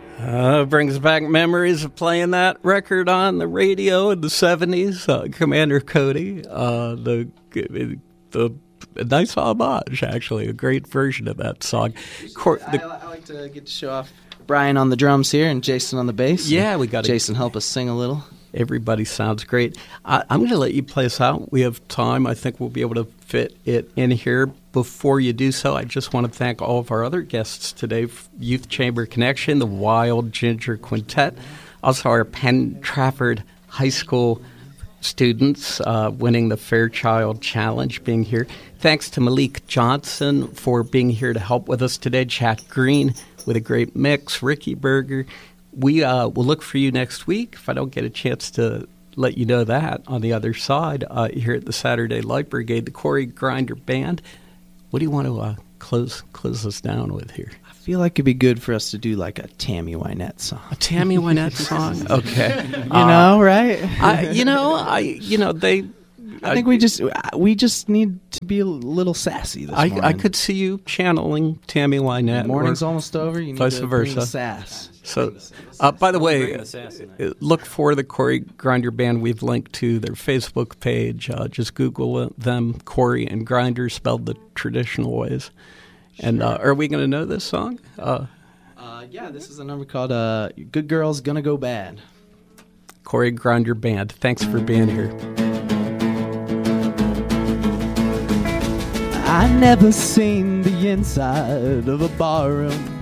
Brings back memories of playing that record on the radio in the 70s. Commander Cody, the nice homage, actually, a great version of that song. I like to get to show off Brian on the drums here and Jason on the bass. Yeah, we got Jason help us sing a little. Everybody sounds great. I'm going to let you play us out. We have time. I think we'll be able to fit it in here. Before you do so, I just want to thank all of our other guests today, Youth Chamber Connection, the Wild Ginger Quintet, also our Penn Trafford High School students winning the Fairchild Challenge, being here. Thanks to Malik Johnson for being here to help with us today, Chad Green with a great mix, Ricky Berger. We will look for you next week. If I don't get a chance to let you know that on the other side, here at the Saturday Light Brigade, the Corey Grinder Band. What do you want to close us down with here? I feel like it'd be good for us to do like a Tammy Wynette song. A Tammy Wynette song? Okay. Right? I think we just need to be a little sassy this morning. I could see you channeling Tammy Wynette. The morning's almost over. You need vice to versa. bring the sass. So, by the way, look for the Corey Grinder Band. We've linked to their Facebook page. Just Google them, Corey and Grinder, spelled the traditional ways. And are we going to know this song? Yeah, this is a number called Good Girl's Gonna Go Bad. Corey Grinder Band. Thanks for being here. I never seen the inside of a barroom.